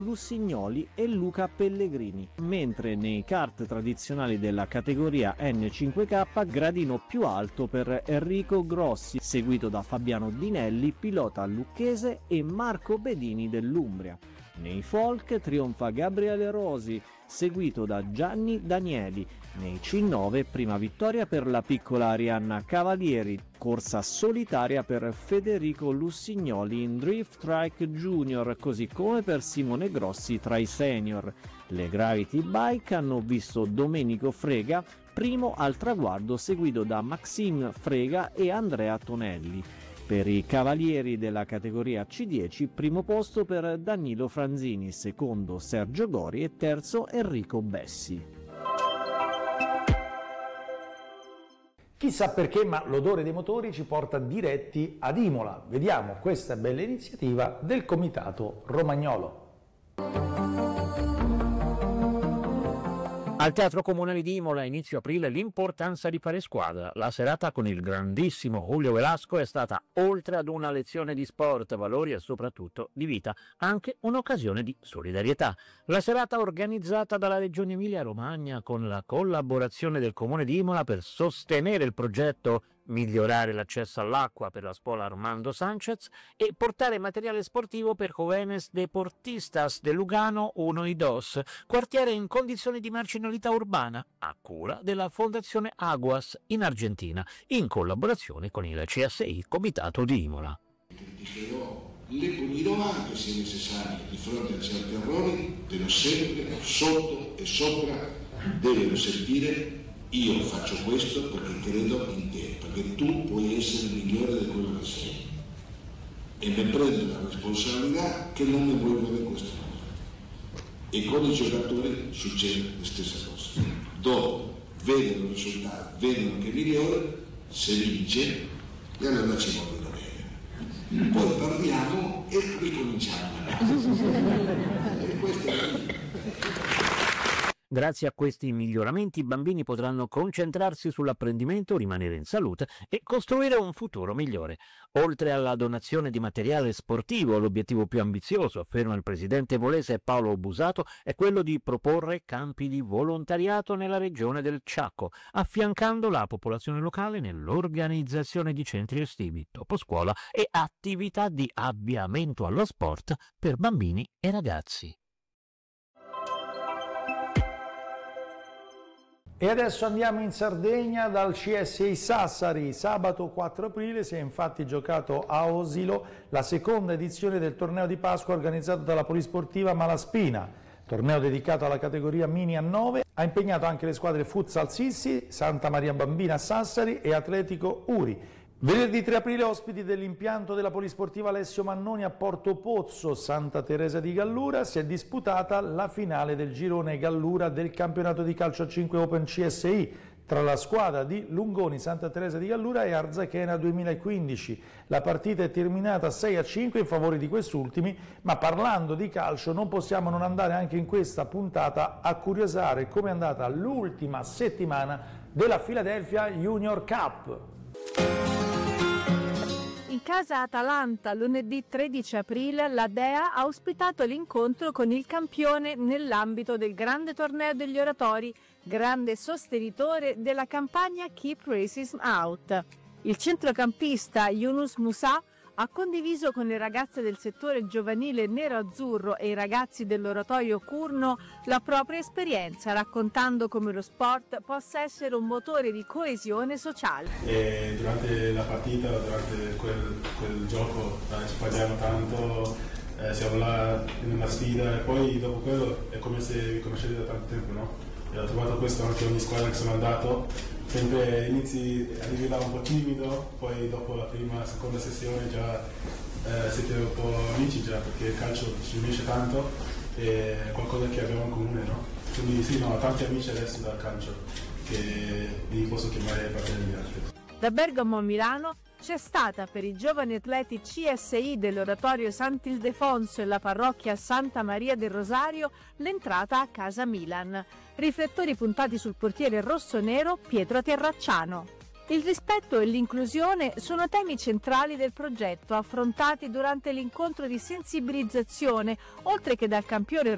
Lussignoli e Luca Pellegrini, mentre nei kart tradizionali della categoria N5K gradino più alto per Enrico Grossi, seguito da Fabiano Dinelli, pilota lucchese, e Marco Bedini dell'Umbria. Nei folk trionfa Gabriele Rosi, seguito da Gianni Danieli. Nei C9 prima vittoria per la piccola Arianna Cavalieri, corsa solitaria per Federico Lussignoli in Drift Trike Junior, così come per Simone Grossi tra i senior. Le Gravity Bike hanno visto Domenico Frega primo al traguardo, seguito da Maxime Frega e Andrea Tonelli. Per i cavalieri della categoria C10, primo posto per Danilo Franzini, secondo Sergio Gori e terzo Enrico Bessi. Chissà perché, ma l'odore dei motori ci porta diretti ad Imola. Vediamo questa bella iniziativa del Comitato Romagnolo. Al Teatro Comunale di Imola a inizio aprile l'importanza di fare squadra. La serata con il grandissimo Julio Velasco è stata, oltre ad una lezione di sport, valori e soprattutto di vita, anche un'occasione di solidarietà. La serata organizzata dalla Regione Emilia-Romagna con la collaborazione del Comune di Imola per sostenere il progetto migliorare l'accesso all'acqua per la scuola Armando Sanchez e portare materiale sportivo per Jóvenes Deportistas de Lugano 1 y 2, quartiere in condizioni di marginalità urbana, a cura della Fondazione Aguas in Argentina, in collaborazione con il CSI Comitato di Imola. Criticherò, le punirò anche se necessario di fronte a certi errori, però sempre sotto e sopra devono sentire: io faccio questo perché credo in te, perché tu puoi essere migliore di quello che sei, e mi prendo la responsabilità che non mi vuoi bene questa cosa. E con i giocatori succede la stessa cosa. Dopo vedono il risultato, vedono che migliora, se vince, e allora ci vogliono bene. Poi parliamo e ricominciamo. E questo è la vita. Grazie a questi miglioramenti i bambini potranno concentrarsi sull'apprendimento, rimanere in salute e costruire un futuro migliore. Oltre alla donazione di materiale sportivo, l'obiettivo più ambizioso, afferma il presidente volese Paolo Busato, è quello di proporre campi di volontariato nella regione del Ciacco, affiancando la popolazione locale nell'organizzazione di centri estivi, dopo scuola e attività di avviamento allo sport per bambini e ragazzi. E adesso andiamo in Sardegna dal CSI Sassari. Sabato 4 aprile si è infatti giocato a Osilo la seconda edizione del torneo di Pasqua organizzato dalla Polisportiva Malaspina. Torneo dedicato alla categoria mini a 9, ha impegnato anche le squadre Futsal Sissi, Santa Maria Bambina Sassari e Atletico Uri. Venerdì 3 aprile ospiti dell'impianto della Polisportiva Alessio Mannoni a Porto Pozzo, Santa Teresa di Gallura, si è disputata la finale del girone Gallura del campionato di calcio a 5 Open CSI tra la squadra di Lungoni Santa Teresa di Gallura e Arzachena 2015. La partita è terminata 6-5 in favore di quest'ultimi, ma parlando di calcio non possiamo non andare anche in questa puntata a curiosare come è andata l'ultima settimana della Philadelphia Junior Cup. In casa Atalanta, lunedì 13 aprile, la Dea ha ospitato l'incontro con il campione nell'ambito del grande torneo degli oratori, grande sostenitore della campagna Keep Racism Out. Il centrocampista Yunus Musa ha condiviso con le ragazze del settore giovanile nero-azzurro e i ragazzi dell'oratorio Curno la propria esperienza, raccontando come lo sport possa essere un motore di coesione sociale. E durante la partita, durante quel gioco, ci parliamo tanto, siamo là in una sfida e poi dopo quello è come se vi conoscete da tanto tempo, no? E ho trovato questo anche ogni squadra che sono andato. Sempre arrivi là un po' timido, poi dopo la prima, seconda sessione già siete un po' amici già, perché il calcio ci unisce tanto e è qualcosa che abbiamo in comune, no? Quindi sì, ho tanti amici adesso dal calcio che li posso chiamare fratelli altri. Da Bergamo a Milano c'è stata per i giovani atleti CSI dell'oratorio Sant'Ildefonso e la parrocchia Santa Maria del Rosario l'entrata a casa Milan. Riflettori puntati sul portiere rossonero Pietro Terracciano. Il rispetto e l'inclusione sono temi centrali del progetto, affrontati durante l'incontro di sensibilizzazione, oltre che dal campione